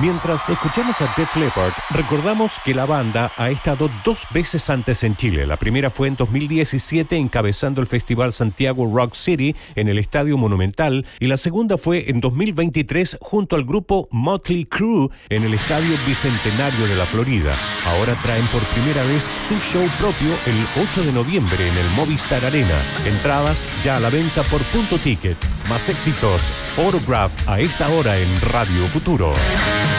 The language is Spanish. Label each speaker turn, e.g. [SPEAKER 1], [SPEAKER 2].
[SPEAKER 1] Mientras escuchamos a Def Leppard, recordamos que la banda ha estado 2 veces antes en Chile. La primera fue en 2017 encabezando el Festival Santiago Rock City en el Estadio Monumental y la segunda fue en 2023 junto al grupo Motley Crue en el Estadio Bicentenario de la Florida. Ahora traen por primera vez su show propio el 8 de noviembre en el Movistar Arena. Entradas ya a la venta por Punto Ticket. Más éxitos, Photograph a esta hora en Radio Futuro.